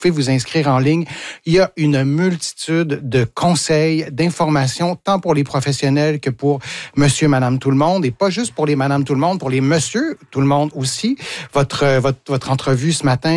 pouvez vous inscrire en ligne. Il y a une multitude de conseils, d'informations, tant pour les professionnels que pour monsieur, madame, tout le monde, et pas juste pour les madame, tout le monde, pour les monsieur, tout le monde aussi. Votre entrevue ce matin